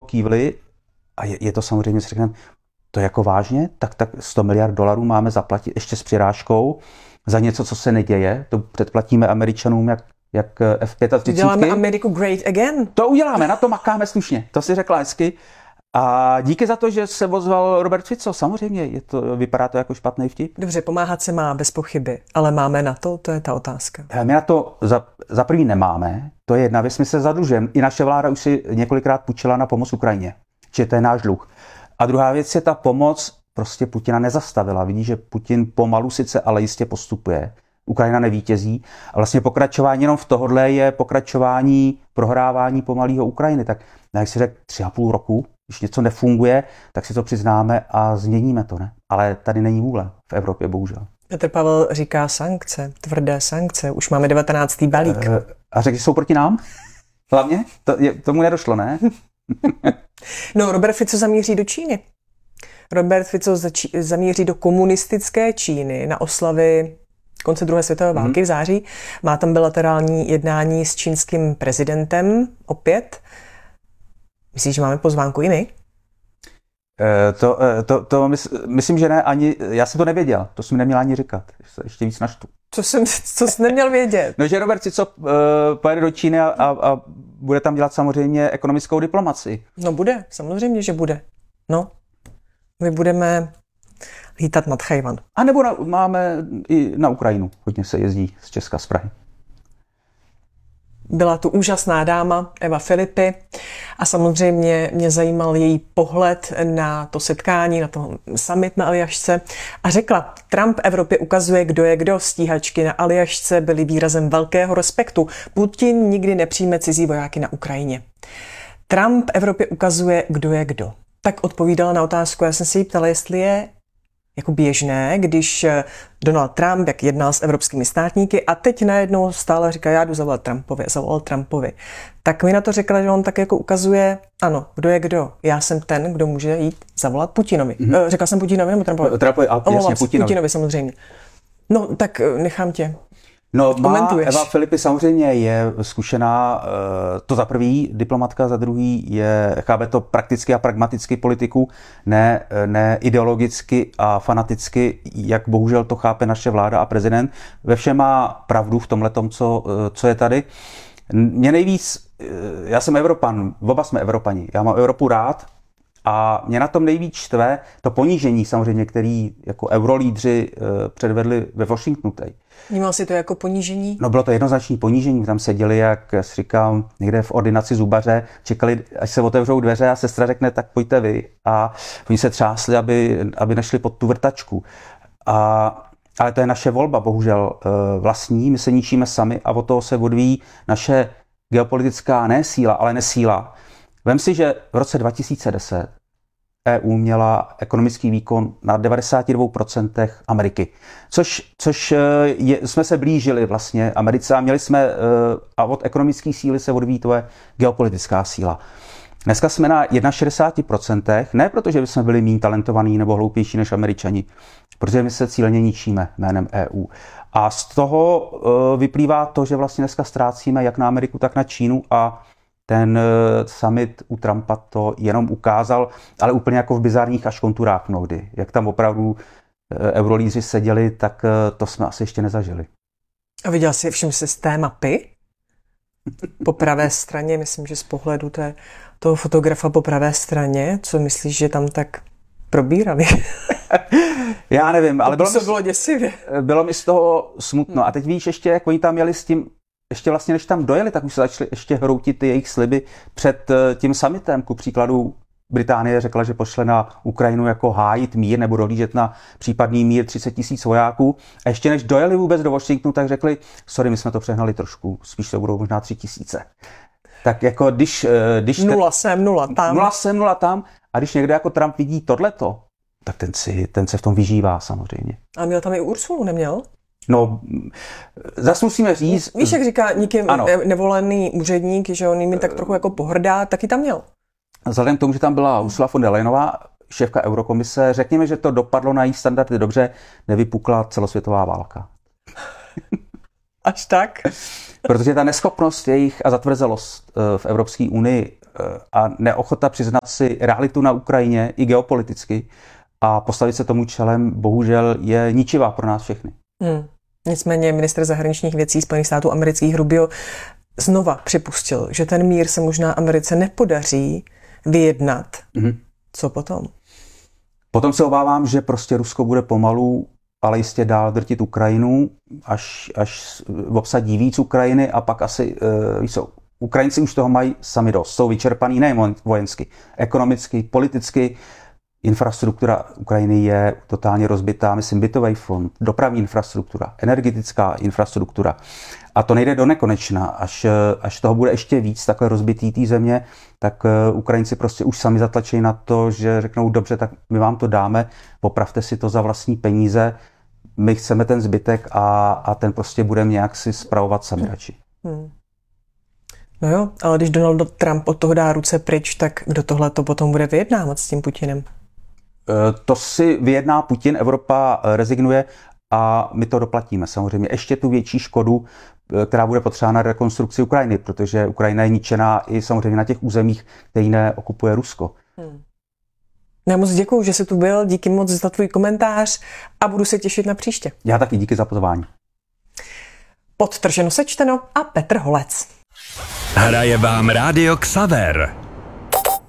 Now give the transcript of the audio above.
kývli a je to samozřejmě, si řekneme, to je jako vážně, tak $100 miliard máme zaplatit ještě s přirážkou za něco, co se neděje. To předplatíme Američanům jak F-35. Děláme Ameriku great again. To uděláme, na to makáme slušně. To si řekla hezky. A díky za to, že se ozval Robert Fico, samozřejmě, vypadá to jako špatný vtip. Dobře, pomáhat se má bez pochyby, ale máme na to je ta otázka. My na to za první nemáme, to je jedna věc, my se zadlužujeme. I naše vláda už si několikrát půjčila na pomoc Ukrajině, čiže to je náš dluh. A druhá věc je ta pomoc, prostě Putina nezastavila. Vidí, že Putin pomalu sice, ale jistě postupuje. Ukrajina nevítězí. A vlastně pokračování jenom v tohodle je pokračování prohrávání pomalého Ukrajiny. Tak jak si řekl, 3,5 roku, když něco nefunguje, tak si to přiznáme a změníme to, ne? Ale tady není vůle v Evropě, bohužel. Petr Pavel říká sankce, tvrdé sankce. Už máme 19. balík. A řekl, že jsou proti nám? Hlavně? Tomu nedošlo, ne? No, Robert Fico zamíří do Číny. Robert Fico zamíří do komunistické Číny na oslavy konce druhé světové války v září. Má tam bilaterální jednání s čínským prezidentem opět. Myslíš, že máme pozvánku i my? Myslím, že ne, ani, já jsem to nevěděl, to jsem neměl ani říkat, ještě víc naštvu. Co jsi neměl vědět? No, že Robert Fico pojede do Číny a bude tam dělat samozřejmě ekonomickou diplomaci. No bude, samozřejmě, že bude. No, my budeme lítat nad Tchaj-wan. A nebo máme i na Ukrajinu, hodně se jezdí z Česka, z Prahy. Byla tu úžasná dáma Eva Filipy a samozřejmě mě zajímal její pohled na to setkání, na to summit na Aljašce a řekla, Trump Evropě ukazuje, kdo je kdo, stíhačky na Aljašce byly výrazem velkého respektu. Putin nikdy nepřijme cizí vojáky na Ukrajině. Trump Evropě ukazuje, kdo je kdo. Tak odpovídala na otázku, já jsem se jí ptala, jestli je jako běžné, když Donald Trump, jak jednal s evropskými státníky a teď najednou stále říká, já jdu zavolat Trumpovi. Tak mi na to řekla, že on tak jako ukazuje, ano, kdo je kdo. Já jsem ten, kdo může jít zavolat Putinovi. Řekla jsem Putinovi nebo Trumpovi? Trumpovi, jasně, Putinovi samozřejmě. No, tak nechám tě. No, Eva Filipy samozřejmě je zkušená, to za prvý diplomatka, za druhý chápe to prakticky a pragmaticky politiku, ne ideologicky a fanaticky, jak bohužel to chápe naše vláda a prezident. Ve všem má pravdu v tomhletom, co je tady. Mě nejvíc, já jsem Evropan, oba jsme Evropani, já mám Evropu rád a mě na tom nejvíc štve to ponížení samozřejmě, který jako eurolídři předvedli ve Washingtonu. Vnímal jsi to jako ponížení? No, bylo to jednoznačné ponížení. Tam seděli, jak si říkám, někde v ordinaci zubaře, čekali, až se otevřou dveře a sestra řekne, tak pojďte vy. A oni se třásli, aby nešli pod tu vrtačku. Ale to je naše volba, bohužel vlastní. My se ničíme sami a od toho se odvíjí naše geopolitická ne síla, ale nesíla. Vem si, že v roce 2010 EU měla ekonomický výkon na 92% Ameriky, což jsme se blížili vlastně Americe a měli jsme, a od ekonomické síly se odvíjí tvoje geopolitická síla. Dneska jsme na 61%, ne protože bychom byli méně talentovaní nebo hloupější než Američani, protože my se cíleně ničíme jménem EU. A z toho vyplývá to, že vlastně dneska ztrácíme jak na Ameriku, tak na Čínu a ten summit u Trumpa to jenom ukázal, ale úplně jako v bizarních až konturách mnohdy. Jak tam opravdu eurolídři seděli, tak to jsme asi ještě nezažili. A viděl jsi, všiml jsi z té mapy? Po pravé straně, myslím, že z pohledu toho fotografa po pravé straně, co myslíš, že tam tak probírali? Já nevím, ale bylo děsivě. Bylo mi z toho smutno. A teď víš ještě, jak oni tam jeli s tím, ještě vlastně než tam dojeli, tak už se začaly ještě hroutit ty jejich sliby před tím summitem. Ku příkladu Británie řekla, že pošle na Ukrajinu jako hájit mír nebo dohlížet na případný mír 30 000 vojáků. A ještě než dojeli vůbec do Washingtonu, tak řekli, sorry, my jsme to přehnali trošku, spíš to budou možná 3 000. Tak jako když nula sem, nula tam. Nula sem, nula tam. A když někdo jako Trump vidí tohleto, tak ten se v tom vyžívá samozřejmě. A měl tam i Ursulu, neměl? No, zase musíme říct... Víš, jak říká nikým nevolený úředník, že on jim tak trochu jako pohrdá, taky tam měl. Vzhledem k tomu, že tam byla Ursula von der Leyenová, šéfka Eurokomise, řekněme, že to dopadlo na její standardy dobře, nevypukla celosvětová válka. Až tak? Protože ta neschopnost jejich a zatvrzelost v Evropské unii a neochota přiznat si realitu na Ukrajině i geopoliticky a postavit se tomu čelem, bohužel je ničivá pro nás všechny. Nicméně ministr zahraničních věcí Spojených států amerických Rubio znova připustil, že ten mír se možná Americe nepodaří vyjednat. Co potom? Potom se obávám, že prostě Rusko bude pomalu, ale jistě dál drtit Ukrajinu, až obsadí víc Ukrajiny a pak asi, Ukrajinci už toho mají sami dost. Jsou vyčerpaný nejen vojensky, ekonomicky, politicky. Infrastruktura Ukrajiny je totálně rozbitá, myslím, bytový fond, dopravní infrastruktura, energetická infrastruktura. A to nejde do nekonečna. Až toho bude ještě víc takhle rozbitý té země, tak Ukrajinci prostě už sami zatlačí na to, že řeknou, dobře, tak my vám to dáme, popravte si to za vlastní peníze, my chceme ten zbytek a ten prostě budeme nějak si spravovat sami radši. No jo, ale když Donald Trump od toho dá ruce pryč, tak kdo tohle to potom bude vyjednávat s tím Putinem? To si vyjedná Putin, Evropa rezignuje a my to doplatíme samozřejmě. Ještě tu větší škodu, která bude potřeba na rekonstrukci Ukrajiny, protože Ukrajina je ničená i samozřejmě na těch územích, které neokupuje Rusko. Já moc děkuju, že jsi tu byl, díky moc za tvůj komentář a budu se těšit na příště. Já taky, díky za pozvání. Podtrženo sečteno a Petr Holec. Hraje vám Rádio Xaver.